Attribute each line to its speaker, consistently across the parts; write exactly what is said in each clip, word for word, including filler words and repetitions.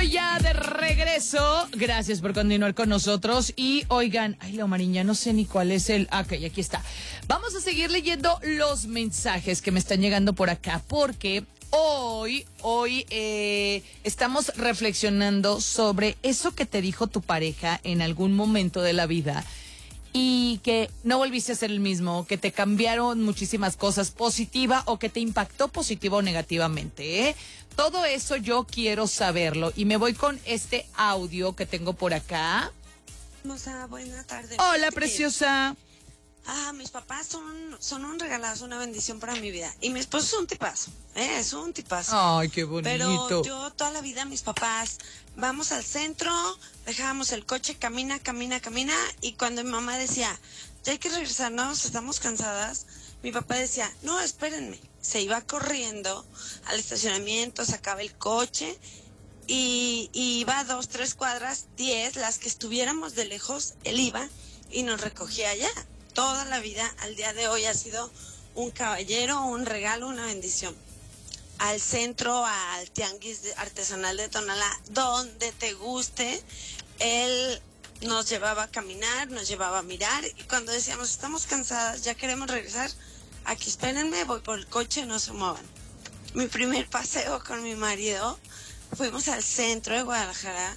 Speaker 1: estoy ya de regreso. Gracias por continuar con nosotros. Y oigan, ay, la Mariña, no sé ni cuál es el... Ah, ok, aquí está. Vamos a seguir leyendo los mensajes que me están llegando por acá, porque hoy, hoy eh, estamos reflexionando sobre eso que te dijo tu pareja en algún momento de la vida y que no volviste a ser el mismo, que te cambiaron muchísimas cosas, positiva o que te impactó positivo o negativamente, ¿eh? Todo eso yo quiero saberlo y me voy con este audio que tengo por acá.
Speaker 2: Hermosa, buena tarde.
Speaker 1: Hola, preciosa.
Speaker 2: Ah, mis papás son, son un regalazo, una bendición para mi vida. Y mi esposo es un tipazo, ¿eh? Es un tipazo.
Speaker 1: Ay, qué bonito.
Speaker 2: Pero yo toda la vida, mis papás, vamos al centro, dejábamos el coche, camina, camina, camina. Y cuando mi mamá decía, ya hay que regresarnos, estamos cansadas, mi papá decía, no, espérenme. Se iba corriendo al estacionamiento, sacaba el coche y, y iba dos, tres cuadras, diez, las que estuviéramos de lejos, él iba y nos recogía allá. Toda la vida, al día de hoy, ha sido un caballero, un regalo, una bendición. Al centro, al tianguis artesanal de Tonalá, donde te guste, él nos llevaba a caminar, nos llevaba a mirar, y cuando decíamos, estamos cansadas, ya queremos regresar, aquí espérenme, voy por el coche, no se muevan. Mi primer paseo con mi marido, fuimos al centro de Guadalajara,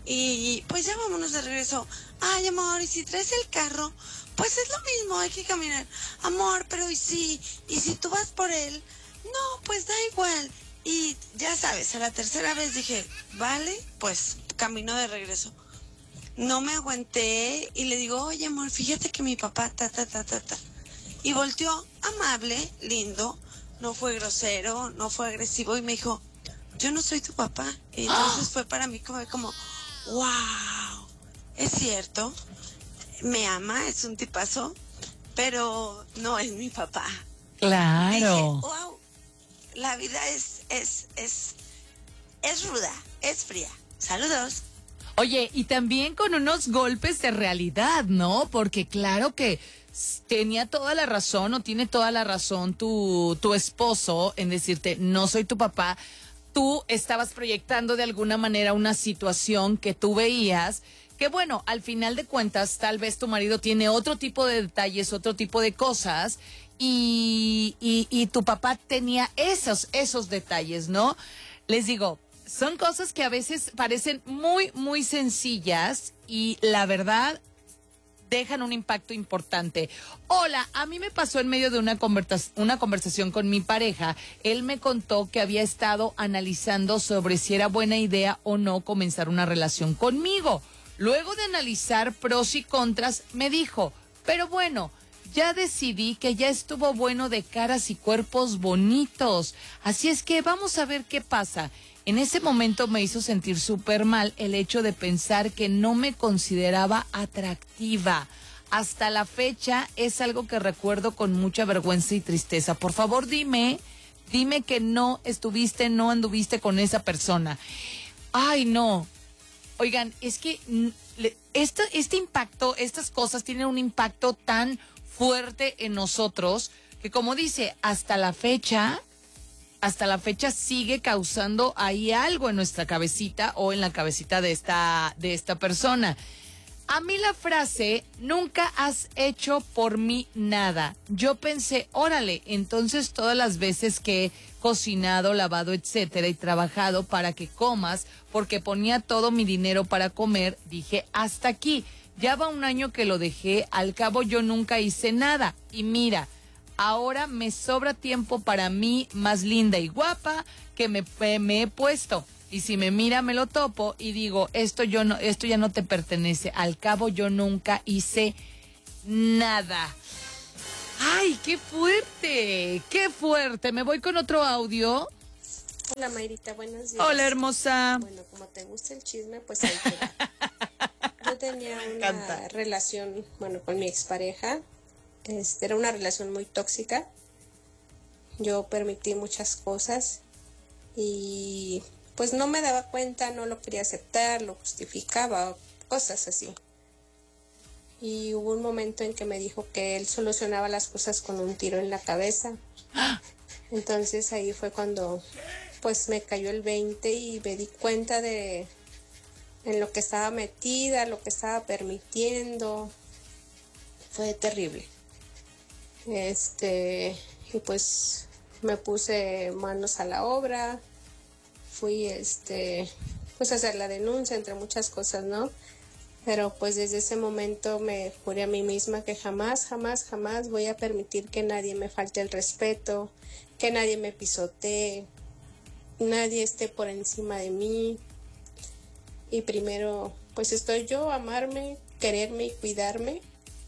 Speaker 2: y pues ya vámonos de regreso. Ay, amor, ¿y si traes el carro? Pues es lo mismo, hay que caminar. Amor, pero ¿y si? ¿Y si tú vas por él? No, pues da igual. Y ya sabes, a la tercera vez dije, vale, pues camino de regreso. No me aguanté y le digo, oye, amor, fíjate que mi papá, ta, ta, ta, ta, ta. Y volteó amable, lindo, no fue grosero, no fue agresivo y me dijo, yo no soy tu papá. Y entonces ¡ah! Fue para mí como, como, wow, es cierto. Me ama, es un tipazo, pero no es mi papá.
Speaker 1: Claro.
Speaker 2: Dije, wow, la vida es, es, es, es ruda, es fría. Saludos.
Speaker 1: Oye, y también con unos golpes de realidad, ¿no? Porque claro que tenía toda la razón o tiene toda la razón tu, tu esposo en decirte, no soy tu papá. Tú estabas proyectando de alguna manera una situación que tú veías que bueno, al final de cuentas, tal vez tu marido tiene otro tipo de detalles, otro tipo de cosas, y, y, y tu papá tenía esos, esos detalles, ¿no? Les digo, son cosas que a veces parecen muy, muy sencillas y la verdad dejan un impacto importante. Hola, a mí me pasó en medio de una, conversa- una conversación con mi pareja. Él me contó que había estado analizando sobre si era buena idea o no comenzar una relación conmigo. Luego de analizar pros y contras, me dijo, pero bueno, ya decidí que ya estuvo bueno de caras y cuerpos bonitos. Así es que vamos a ver qué pasa. En ese momento me hizo sentir súper mal el hecho de pensar que no me consideraba atractiva. Hasta la fecha es algo que recuerdo con mucha vergüenza y tristeza. Por favor, dime, dime que no estuviste, no anduviste con esa persona. Ay, no. Oigan, es que este, este impacto, estas cosas tienen un impacto tan fuerte en nosotros que como dice, hasta la fecha, hasta la fecha sigue causando ahí algo en nuestra cabecita o en la cabecita de esta, de esta persona. A mí la frase, nunca has hecho por mí nada. Yo pensé, órale, entonces todas las veces que he cocinado, lavado, etcétera, y trabajado para que comas, porque ponía todo mi dinero para comer, dije, hasta aquí. Ya va un año que lo dejé, al cabo yo nunca hice nada. Y mira, ahora me sobra tiempo para mí, más linda y guapa, que me, me he puesto. Y si me mira, me lo topo y digo, esto yo no, esto ya no te pertenece. Al cabo, yo nunca hice nada. ¡Ay, qué fuerte! ¡Qué fuerte! Me voy con otro audio.
Speaker 3: Hola, Mayrita, buenos días.
Speaker 1: Hola, hermosa.
Speaker 3: Bueno, como te gusta el chisme, pues ahí te va. Yo tenía una
Speaker 1: encanta.
Speaker 3: relación, bueno, con mi expareja. Este, era una relación muy tóxica. Yo permití muchas cosas y pues no me daba cuenta, no lo quería aceptar, lo justificaba, cosas así. Y hubo un momento en que me dijo que él solucionaba las cosas con un tiro en la cabeza. Entonces ahí fue cuando pues me cayó el veinte y me di cuenta de en lo que estaba metida, lo que estaba permitiendo. Fue terrible. Este, y pues me puse manos a la obra, fui este, pues a hacer la denuncia, entre muchas cosas, ¿no? Pero pues desde ese momento me juré a mí misma que jamás, jamás, jamás voy a permitir que nadie me falte el respeto, que nadie me pisotee, nadie esté por encima de mí. Y primero, pues estoy yo, amarme, quererme y cuidarme.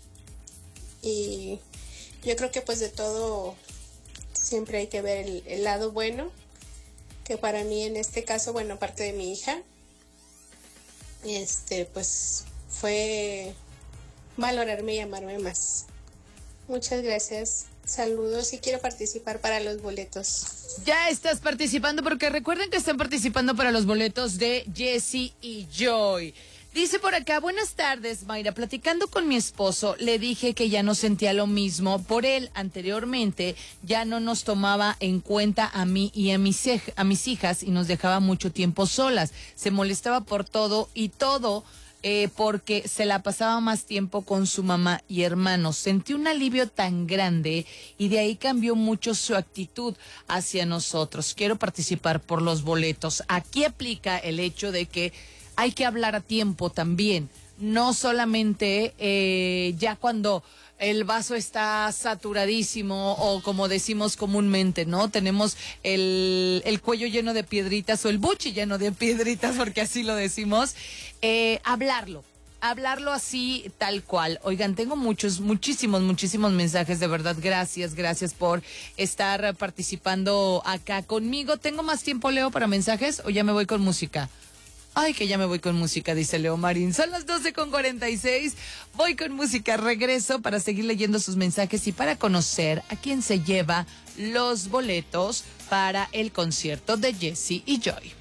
Speaker 3: Y yo creo que pues de todo siempre hay que ver el, el lado bueno, que para mí en este caso, bueno, aparte de mi hija, este, pues fue valorarme y amarme más. Muchas gracias. Saludos y quiero participar para los boletos.
Speaker 1: Ya estás participando porque recuerden que están participando para los boletos de Jessie y Joy. Dice por acá, buenas tardes, Mayra. Platicando con mi esposo, le dije que ya no sentía lo mismo por él. Anteriormente ya no nos tomaba en cuenta a mí y a mis, a mis hijas y nos dejaba mucho tiempo solas. Se molestaba por todo y todo eh, porque se la pasaba más tiempo con su mamá y hermanos. Sentí un alivio tan grande y de ahí cambió mucho su actitud hacia nosotros. Quiero participar por los boletos. Aquí aplica el hecho de que hay que hablar a tiempo también, no solamente eh, ya cuando el vaso está saturadísimo o como decimos comúnmente, ¿no? Tenemos el, el cuello lleno de piedritas o el buche lleno de piedritas, porque así lo decimos. Eh, hablarlo, hablarlo así tal cual. Oigan, tengo muchos, muchísimos, muchísimos mensajes, de verdad, gracias, gracias por estar participando acá conmigo. ¿Tengo más tiempo, Leo, para mensajes o ya me voy con música? Ay, que ya me voy con música, dice Leo Marín. Son las doce con cuarenta y seis. Voy con música, regreso para seguir leyendo sus mensajes y para conocer a quién se lleva los boletos para el concierto de Jessie y Joy.